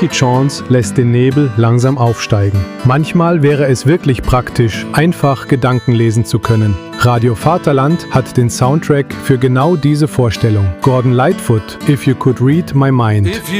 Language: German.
Nicky Chance lässt den Nebel langsam aufsteigen. Manchmal wäre es wirklich praktisch, einfach Gedanken lesen zu können. Radio Vaterland hat den Soundtrack für genau diese Vorstellung. Gordon Lightfoot, If You Could Read My Mind.